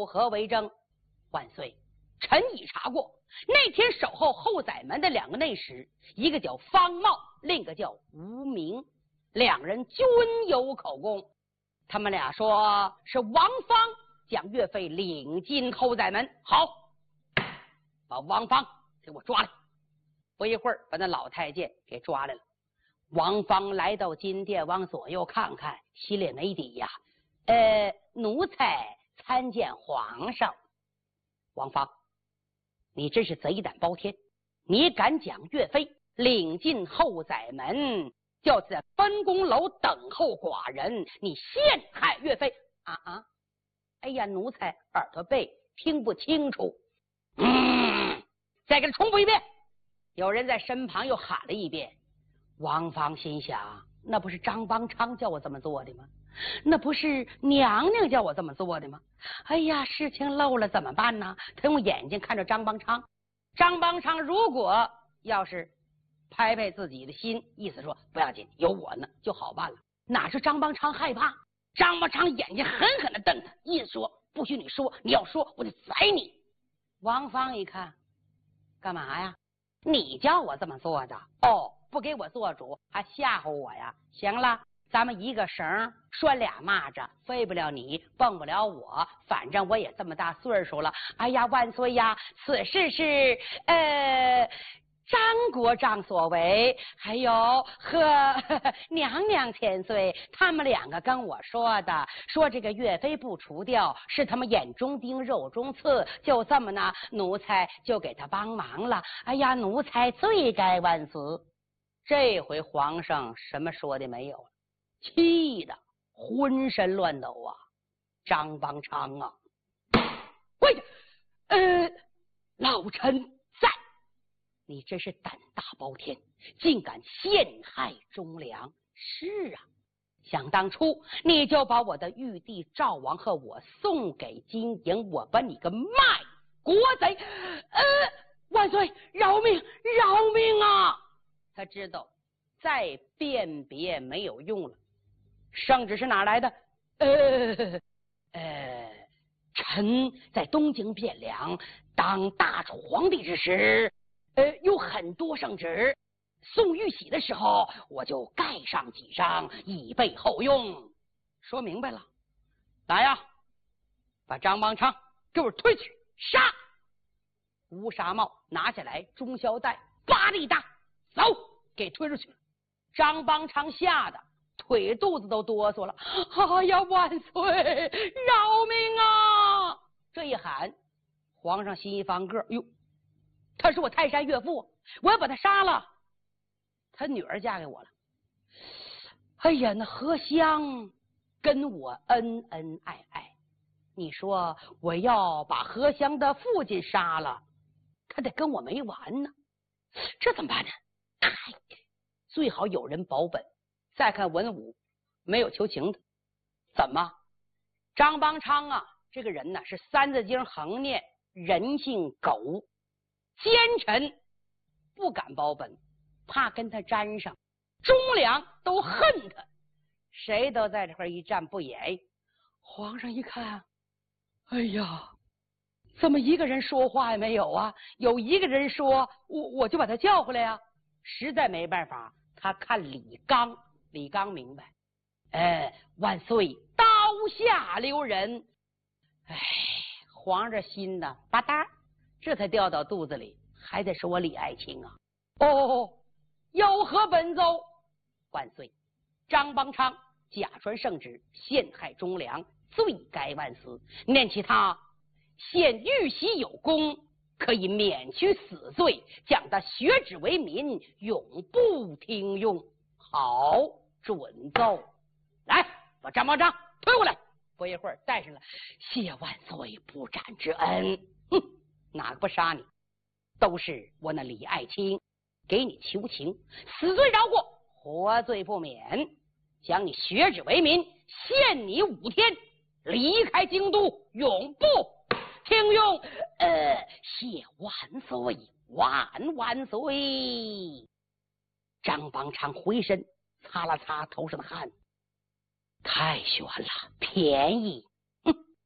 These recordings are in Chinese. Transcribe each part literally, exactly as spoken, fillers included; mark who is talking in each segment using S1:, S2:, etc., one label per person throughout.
S1: 有何为证？万岁，臣已查过，那天守候后宰门的两个内史，一个叫方茂，另一个叫吴明，两人均有口供。他们俩说是王方将岳飞领进后宰门。好，把王方给我抓来。不一会儿，把那老太监给抓来了。王方来到金殿，往左右看看，心里没底呀。呃，奴才参见皇上。王方，你真是贼胆包天！你敢将岳飞领进后宰门，叫在分宫楼等候寡人，你陷害岳飞啊啊！哎呀，奴才耳朵背，听不清楚。嗯，再给他重复一遍。有人在身旁又喊了一遍。王芳心想，那不是张邦昌叫我这么做的吗？那不是娘娘叫我这么做的吗？哎呀，事情漏了怎么办呢？他用眼睛看着张邦昌，张邦昌如果要是拍拍自己的心，意思说不要紧，有我呢就好办了。哪是张邦昌害怕？张邦昌眼睛狠狠地瞪他，意思说不许你说，你要说我就宰你。王芳一看，干嘛呀？你叫我这么做的哦，不给我做主还吓唬我呀？行了，咱们一个绳拴俩蚂蚱，飞不了你，蹦不了我，反正我也这么大岁数了。哎呀，万岁呀，此事是呃张国丈所为，还有和呵呵娘娘千岁他们两个跟我说的，说这个岳飞不除掉是他们眼中钉肉中刺，就这么呢，奴才就给他帮忙了。哎呀，奴才罪该万死。这回皇上什么说的没有了，气的浑身乱抖啊！张邦昌啊，喂，呃，老臣在。你真是胆大包天，竟敢陷害忠良！是啊，想当初你就把我的玉帝赵王和我送给金营，我把你个卖国贼！呃，万岁，饶命，饶命啊！他知道再辨别没有用了。圣旨是哪来的？呃呃，臣在东京汴梁当大楚皇帝之时，呃，有很多圣旨，送玉玺的时候我就盖上几张，以备后用。说明白了，来呀，把张邦昌给我推去杀！乌纱帽拿下来，中宵带叭的一打，走，给推出去了。张邦昌吓得腿肚子都哆嗦了。哎呀，万岁，饶命啊！这一喊，皇上心一翻个，哟，他是我泰山岳父，我要把他杀了。他女儿嫁给我了。哎呀，那何香跟我恩恩爱爱，你说我要把何香的父亲杀了，他得跟我没完呢，这怎么办呢？哎，最好有人保本。再看文武，没有求情的。怎么？张邦昌啊，这个人呢是三字经横念，人性狗，奸臣不敢保本，怕跟他沾上，忠良都恨他，谁都在这块一站不言。皇上一看，哎呀，怎么一个人说话也没有啊？有一个人说，我我就把他叫回来呀、啊。实在没办法，他看李纲，李纲明白，哎，万岁，刀下留人。哎，皇上这心呢，吧嗒，这才掉到肚子里，还得是我李爱卿啊。哦，有何本奏？万岁，张邦昌假传圣旨，陷害忠良，罪该万死。念其他现玉玺有功，可以免去死罪，将他学止为民，永不听用。好，准奏。来，把张邦昌推过来。不一会儿带上了，谢万岁不斩之恩。哼，哪个不杀你？都是我那李爱卿给你求情，死罪饶过，活罪不免，将你学止为民，限你五天，离开京都，永不听用。呃，谢万岁，万万岁！张邦昌回身擦了擦头上的汗，太悬了，便宜！哼，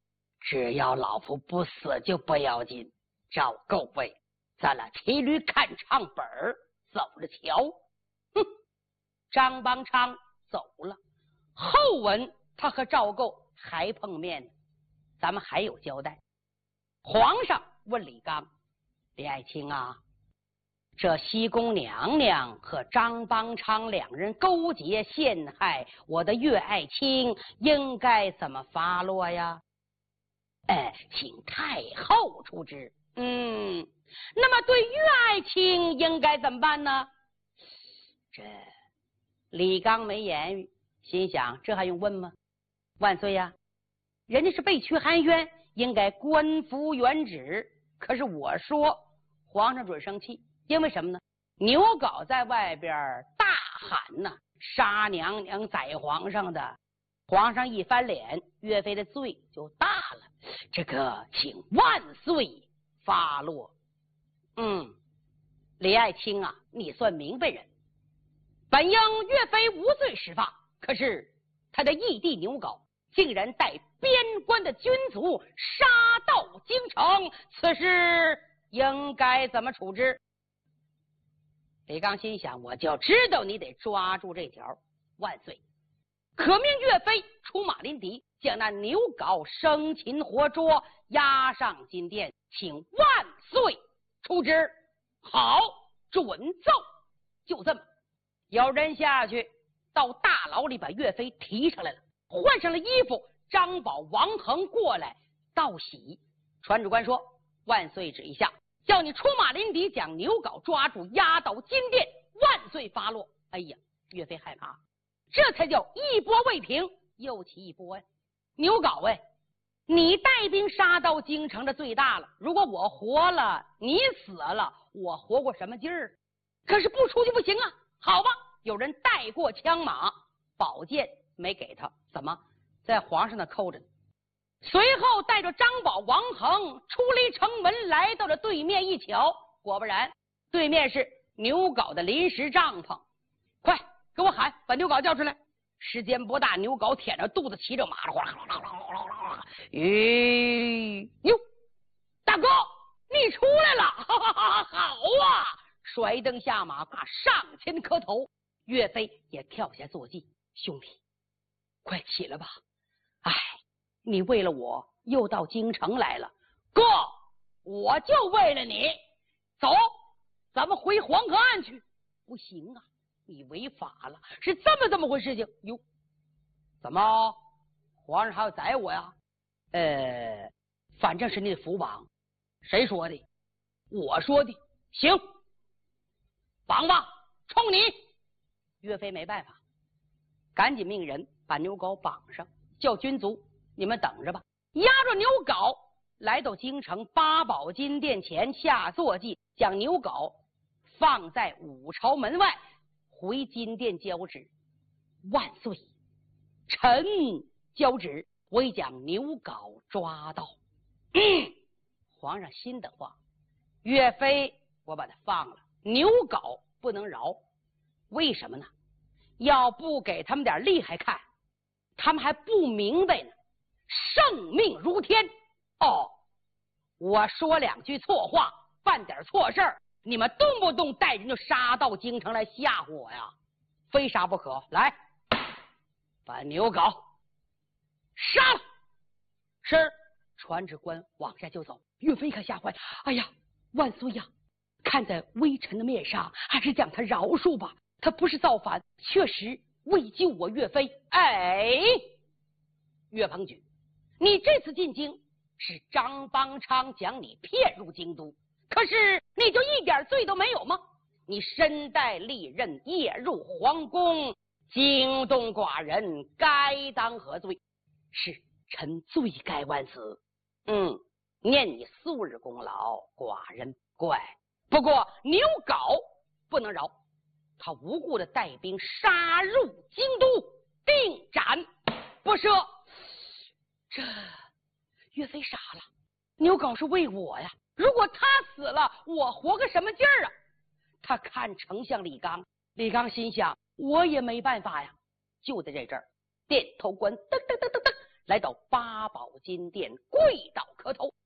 S1: 只要老夫不死就不要紧。赵构位，咱俩骑驴看唱本儿，走着瞧。哼！张邦昌走了，后文他和赵构还碰面呢，咱们还有交代。皇上问李纲：“李爱卿啊，这西宫娘娘和张邦昌两人勾结陷害我的岳爱卿，应该怎么发落呀？”哎，请太后出之。嗯，那么对岳爱卿应该怎么办呢？这李纲没言语，心想这还用问吗？万岁呀，人家是被屈含冤，应该官复原职。可是我说皇上准生气，因为什么呢？牛皋在外边大喊呐，杀娘娘宰皇上的，皇上一翻脸，岳飞的罪就大了。这个请万岁发落。嗯，李爱卿啊，你算明白人，本应岳飞无罪释放，可是他的义弟牛皋竟然带边关的军卒杀到京城，此事应该怎么处置？李纲心想，我就知道你得抓住这条。万岁，可命岳飞出马临敌，将那牛皋生擒活捉，押上金殿，请万岁出之。好，准奏。就这么，有人下去到大牢里把岳飞提上来了，换上了衣服。张宝、王恒过来道喜。传旨官说：“万岁旨意下，叫你出马临敌，将牛皋抓住，押到金殿，万岁发落。”哎呀，岳飞害怕，这才叫一波未平，又起一波呀。牛皋哎，你带兵杀到京城的罪大了，如果我活了，你死了，我活过什么劲儿？可是不出去不行啊。好吧，有人带过枪马，宝剑没给他，怎么在皇上那扣着呢？随后带着张宝、王恒出离城门，来到了对面一瞧，果不然，对面是牛皋的临时帐篷。快给我喊，把牛皋叫出来。时间不大，牛皋舔着肚子，骑着马，哗啦啦啦啦啦啦，咦哟，大哥你出来了，哈哈哈！好啊！摔蹬下马，上前磕头。岳飞也跳下坐骑，兄弟，快起来吧！哎，你为了我又到京城来了，哥，我就为了你。走，咱们回黄河岸去。不行啊，你违法了，是这么这么回事情。哟，怎么皇上还要宰我呀？呃，反正是你的福绑。谁说的？我说的。行，绑吧，冲你！岳飞没办法，赶紧命人把牛皋绑上，叫军卒你们等着吧。押着牛皋来到京城八宝金殿前下坐骑，将牛皋放在五朝门外，回金殿交旨。万岁，臣交旨，我已将牛皋抓到。嗯，皇上心的话，岳飞我把他放了，牛皋不能饶。为什么呢？要不给他们点厉害看，他们还不明白呢。圣命如天哦，我说两句错话，办点错事儿，你们动不动带人就杀到京城来吓唬我呀，非杀不可。来，把牛皋杀了。是。传旨官往下就走。岳飞可吓坏，哎呀，万岁呀！看在微臣的面上，还是将他饶恕吧。他不是造反，确实为救我岳飞。哎，岳鹏举，你这次进京是张邦昌将你骗入京都，可是你就一点罪都没有吗？你身带利刃，夜入皇宫，惊动寡人，该当何罪？是臣罪该万死。嗯，念你素日功劳，寡人怪。不过牛皋不能饶，他无故的带兵杀入京都，定斩不赦。这岳飞傻了，牛皋是为我呀，如果他死了，我活个什么劲儿啊？他看丞相李纲，李纲心想，我也没办法呀。就在这阵儿，殿头官噔噔噔噔噔来到八宝金殿，跪倒磕头。